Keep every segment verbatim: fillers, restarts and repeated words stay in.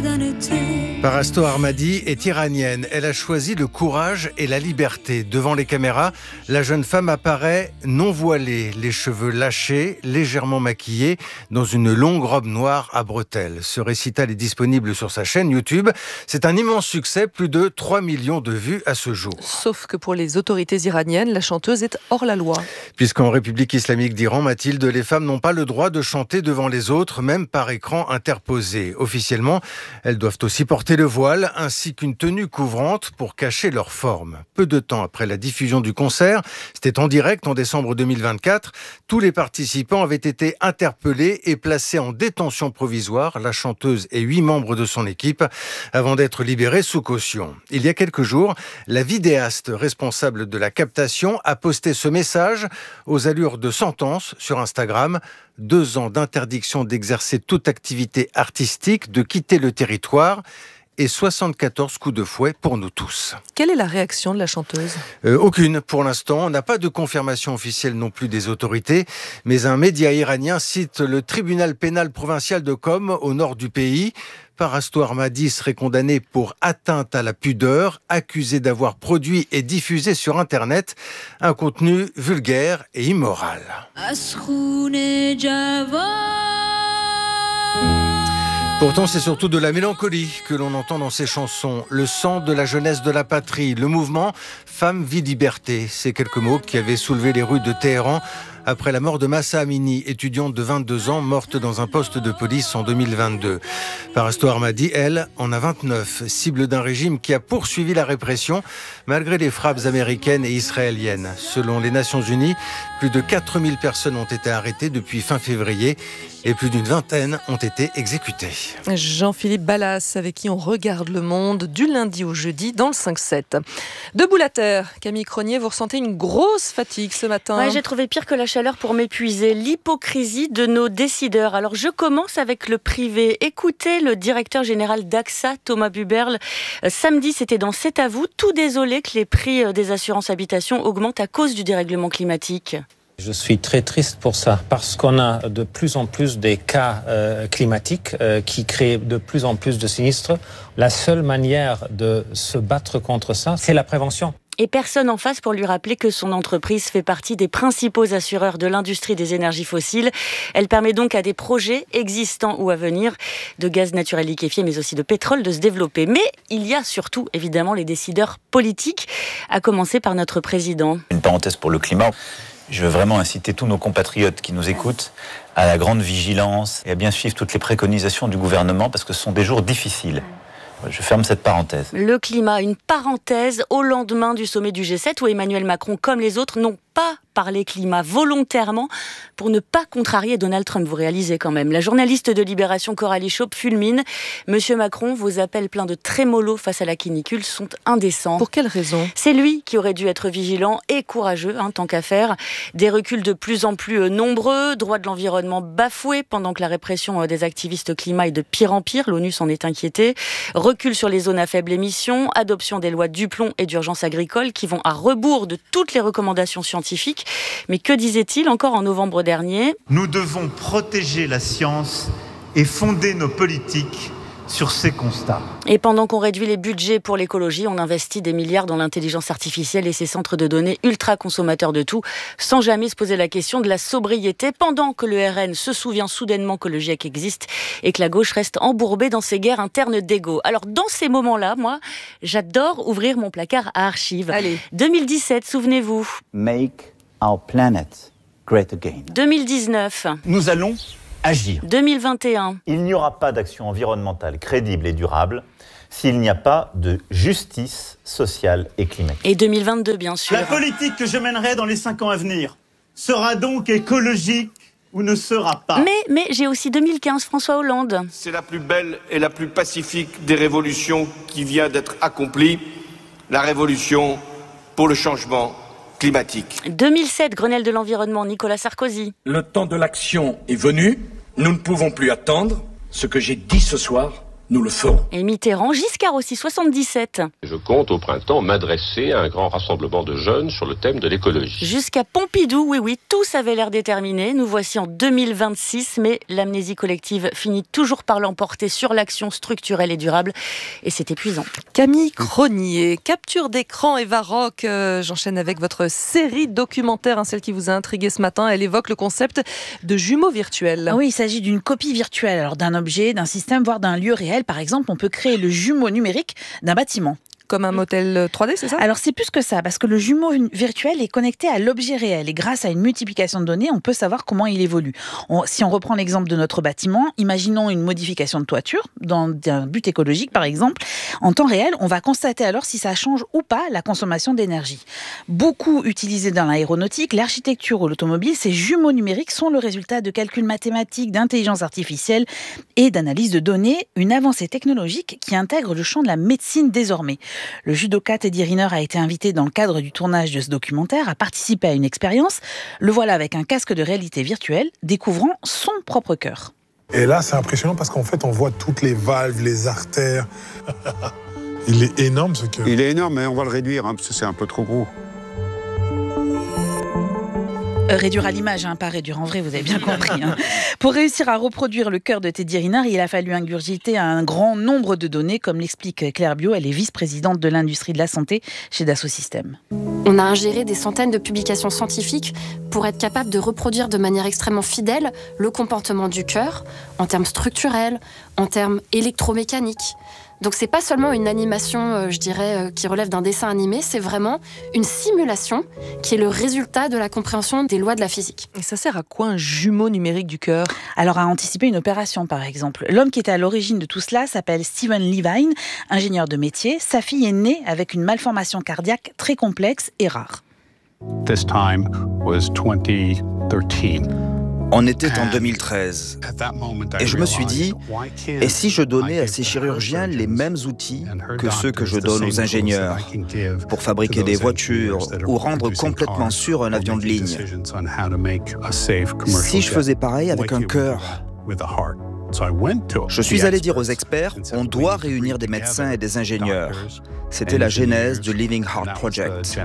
Parasto Armadi est iranienne. Elle a choisi le courage et la liberté. Devant les caméras, la jeune femme apparaît non voilée, les cheveux lâchés, légèrement maquillée, dans une longue robe noire à bretelles. Ce récital est disponible sur sa chaîne YouTube. C'est un immense succès, plus de trois millions de vues à ce jour. Sauf que pour les autorités iraniennes, la chanteuse est hors la loi. Puisqu'en République islamique d'Iran, Mathilde, les femmes n'ont pas le droit de chanter devant les autres, même par écran interposé. Officiellement, elles doivent aussi porter le voile ainsi qu'une tenue couvrante pour cacher leur forme. Peu de temps après la diffusion du concert, c'était en direct en décembre deux mille vingt-quatre, tous les participants avaient été interpellés et placés en détention provisoire, la chanteuse et huit membres de son équipe, avant d'être libérés sous caution. Il y a quelques jours, la vidéaste responsable de la captation a posté ce message aux allures de sentence sur Instagram. Deux ans d'interdiction d'exercer toute activité artistique, de quitter le territoire et soixante-quatorze coups de fouet pour nous tous. Quelle est la réaction de la chanteuse ? euh, Aucune pour l'instant. On n'a pas de confirmation officielle non plus des autorités, mais un média iranien cite le tribunal pénal provincial de Qom au nord du pays. Parasto Armadi serait condamné pour atteinte à la pudeur, accusé d'avoir produit et diffusé sur Internet un contenu vulgaire et immoral. Pourtant, c'est surtout de la mélancolie que l'on entend dans ces chansons. Le sang de la jeunesse de la patrie, le mouvement Femme, Vie, Liberté. Ces quelques mots qui avaient soulevé les rues de Téhéran après la mort de Mahsa Amini, étudiante de vingt-deux ans, morte dans un poste de police en deux mille vingt-deux. Parasto Armadi, elle, en a vingt-neuf, cible d'un régime qui a poursuivi la répression malgré les frappes américaines et israéliennes. Selon les Nations Unies, plus de quatre mille personnes ont été arrêtées depuis fin février et plus d'une vingtaine ont été exécutées. Jean-Philippe Ballas, avec qui on regarde le monde du lundi au jeudi dans le cinq sept. Debout la terre, Camille Cronier, vous ressentez une grosse fatigue ce matin. Ouais, j'ai trouvé pire que la chaleur pour m'épuiser, l'hypocrisie de nos décideurs. Alors je commence avec le privé. Écoutez le directeur général d'A X A, Thomas Buberl. Euh, samedi, c'était dans C'est à vous, tout désolé que les prix euh, des assurances habitation augmentent à cause du dérèglement climatique. Je suis très triste pour ça, parce qu'on a de plus en plus des cas euh, climatiques euh, qui créent de plus en plus de sinistres. La seule manière de se battre contre ça, c'est la prévention. Et personne en face pour lui rappeler que son entreprise fait partie des principaux assureurs de l'industrie des énergies fossiles. Elle permet donc à des projets existants ou à venir de gaz naturel liquéfié, mais aussi de pétrole, de se développer. Mais il y a surtout, évidemment, les décideurs politiques, à commencer par notre président. Une parenthèse pour le climat. Je veux vraiment inciter tous nos compatriotes qui nous écoutent à la grande vigilance et à bien suivre toutes les préconisations du gouvernement parce que ce sont des jours difficiles. Je ferme cette parenthèse. Le climat, une parenthèse au lendemain du sommet du G sept où Emmanuel Macron, comme les autres, n'ont pas parlé climat volontairement pour ne pas contrarier Donald Trump. Vous réalisez quand même. La journaliste de Libération Coralie Chaup fulmine. Monsieur Macron, vos appels pleins de trémolo face à la canicule sont indécents. Pour quelle raison ? C'est lui qui aurait dû être vigilant et courageux, hein, tant qu'à faire. Des reculs de plus en plus nombreux, droit de l'environnement bafoué pendant que la répression des activistes climat est de pire en pire. L'ONU s'en est inquiétée. Recul sur les zones à faible émission, adoption des lois Duplon et d'urgence agricole qui vont à rebours de toutes les recommandations scientifiques. Mais que disait-il encore en novembre dernier ? Nous devons protéger la science et fonder nos politiques sur ces constats. Et pendant qu'on réduit les budgets pour l'écologie, on investit des milliards dans l'intelligence artificielle et ses centres de données ultra consommateurs de tout, sans jamais se poser la question de la sobriété, pendant que le R N se souvient soudainement que le GIEC existe et que la gauche reste embourbée dans ses guerres internes d'ego. Alors dans ces moments-là, moi, j'adore ouvrir mon placard à archives. Allez. deux mille dix-sept, souvenez-vous. Make our planet great again. deux mille dix-neuf. Nous allons agir. deux mille vingt et un. Il n'y aura pas d'action environnementale crédible et durable s'il n'y a pas de justice sociale et climatique. Et deux mille vingt-deux, bien sûr. La politique que je mènerai dans les cinq ans à venir sera donc écologique ou ne sera pas. Mais, mais j'ai aussi deux mille quinze, François Hollande. C'est la plus belle et la plus pacifique des révolutions qui vient d'être accomplie, la révolution pour le changement climatique. deux mille sept, Grenelle de l'environnement, Nicolas Sarkozy. Le temps de l'action est venu. Nous ne pouvons plus attendre. Ce que j'ai dit ce soir nous le ferons. Et Mitterrand, Giscard aussi, soixante-dix-sept. Je compte au printemps m'adresser à un grand rassemblement de jeunes sur le thème de l'écologie. Jusqu'à Pompidou, oui, oui, tous avaient l'air déterminés. Nous voici en deux mille vingt-six, mais l'amnésie collective finit toujours par l'emporter sur l'action structurelle et durable. Et c'est épuisant. Camille Cronier, capture d'écran Eva Rock. Euh, j'enchaîne avec votre série documentaire, hein, celle qui vous a intrigué ce matin. Elle évoque le concept de jumeaux virtuels. Ah oui, il s'agit d'une copie virtuelle, alors d'un objet, d'un système, voire d'un lieu réel. Par exemple, on peut créer le jumeau numérique d'un bâtiment. Comme un modèle trois D, c'est ça ? Alors c'est plus que ça, parce que le jumeau virtuel est connecté à l'objet réel et grâce à une multiplication de données, on peut savoir comment il évolue. On, si on reprend l'exemple de notre bâtiment, imaginons une modification de toiture, dans un but écologique par exemple, en temps réel, on va constater alors si ça change ou pas la consommation d'énergie. Beaucoup utilisés dans l'aéronautique, l'architecture ou l'automobile, ces jumeaux numériques sont le résultat de calculs mathématiques, d'intelligence artificielle et d'analyse de données, une avancée technologique qui intègre le champ de la médecine désormais. Le judoka Teddy Riner a été invité dans le cadre du tournage de ce documentaire à participer à une expérience. Le voilà avec un casque de réalité virtuelle, découvrant son propre cœur. Et là, c'est impressionnant parce qu'en fait, on voit toutes les valves, les artères. Il est énorme ce cœur. Il est énorme, mais on va le réduire hein, parce que c'est un peu trop gros. Euh, réduire à l'image, hein, pas réduire en vrai, vous avez bien compris. Hein. Pour réussir à reproduire le cœur de Teddy Riner, il a fallu ingurgiter un grand nombre de données, comme l'explique Claire Biot, elle est vice-présidente de l'industrie de la santé chez Dassault Systèmes. On a ingéré des centaines de publications scientifiques pour être capable de reproduire de manière extrêmement fidèle le comportement du cœur, en termes structurels, en termes électromécaniques. Donc c'est pas seulement une animation, euh, je dirais, euh, qui relève d'un dessin animé, c'est vraiment une simulation qui est le résultat de la compréhension des lois de la physique. Et ça sert à quoi un jumeau numérique du cœur ? Alors à anticiper une opération par exemple. L'homme qui était à l'origine de tout cela s'appelle Steven Levine, ingénieur de métier. Sa fille est née avec une malformation cardiaque très complexe et rare. This time was twenty thirteen. On était en deux mille treize et je me suis dit, et si je donnais à ces chirurgiens les mêmes outils que ceux que je donne aux ingénieurs pour fabriquer des voitures ou rendre complètement sûr un avion de ligne? Si je faisais pareil avec un cœur? Je suis allé dire aux experts, on doit réunir des médecins et des ingénieurs. C'était la genèse du Living Heart Project.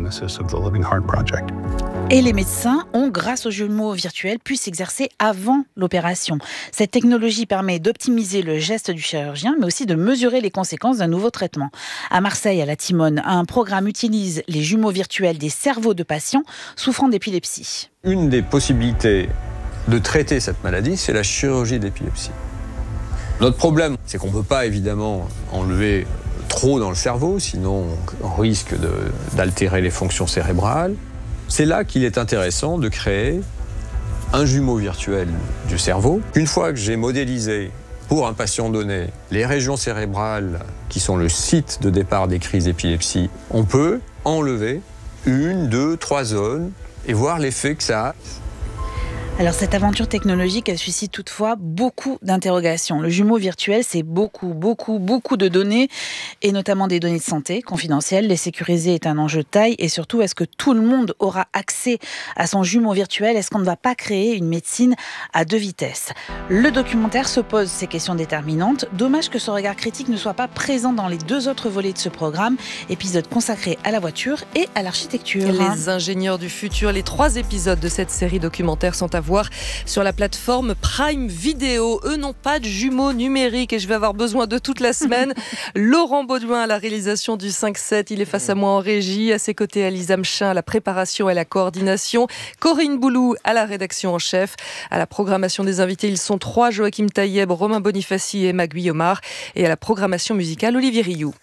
Et les médecins ont, grâce aux jumeaux virtuels, pu s'exercer avant l'opération. Cette technologie permet d'optimiser le geste du chirurgien, mais aussi de mesurer les conséquences d'un nouveau traitement. À Marseille, à la Timone, un programme utilise les jumeaux virtuels des cerveaux de patients souffrant d'épilepsie. Une des possibilités de traiter cette maladie, c'est la chirurgie d'épilepsie. Notre problème, c'est qu'on ne peut pas évidemment enlever trop dans le cerveau, sinon on risque de, d'altérer les fonctions cérébrales. C'est là qu'il est intéressant de créer un jumeau virtuel du cerveau. Une fois que j'ai modélisé pour un patient donné les régions cérébrales qui sont le site de départ des crises d'épilepsie, on peut enlever une, deux, trois zones et voir l'effet que ça a. Alors cette aventure technologique, elle suscite toutefois beaucoup d'interrogations. Le jumeau virtuel, c'est beaucoup, beaucoup, beaucoup de données, et notamment des données de santé confidentielles. Les sécuriser est un enjeu de taille, et surtout, est-ce que tout le monde aura accès à son jumeau virtuel? Est-ce qu'on ne va pas créer une médecine à deux vitesses? Le documentaire se pose ces questions déterminantes. Dommage que ce regard critique ne soit pas présent dans les deux autres volets de ce programme, épisode consacré à la voiture et à l'architecture. Les ingénieurs du futur, les trois épisodes de cette série documentaire sont à voir sur la plateforme Prime Video. Eux n'ont pas de jumeaux numériques et je vais avoir besoin de toute la semaine. Laurent Baudouin à la réalisation du cinq sept, il est face à moi en régie. À ses côtés, Alisa Mchin à la préparation et la coordination. Corinne Boulou à la rédaction en chef. À la programmation des invités, ils sont trois: Joachim Taïeb, Romain Bonifaci et Emma Guillaumard. Et à la programmation musicale, Olivier Rioux.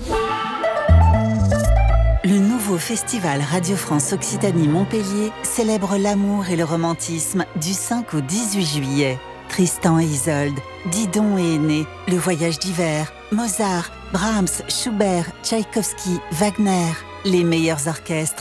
Le nouveau festival Radio France Occitanie-Montpellier célèbre l'amour et le romantisme du cinq au dix-huit juillet. Tristan et Isolde, Didon et Aîné, Le Voyage d'hiver, Mozart, Brahms, Schubert, Tchaïkovski, Wagner, les meilleurs orchestres